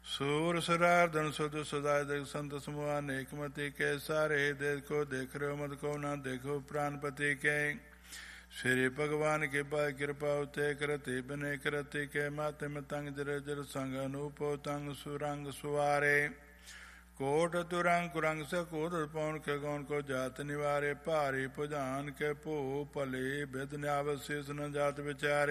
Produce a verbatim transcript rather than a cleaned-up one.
सूर सुरार्दन सुध सुदाय देख संत समूह नेकमति के सारे देखो देख रहे हो मत को ना देखो प्राणपति के श्री भगवान के पाय कृपा उते करते बने करते के माते मतंग जर जर संग अनूपो तंग सुरंग सुवारे कोट तुरंग कुरंग से कोट पौन के गौन को जात निवारे पारी पुजान के पो पले भेद न्यावशेष न जात विचारे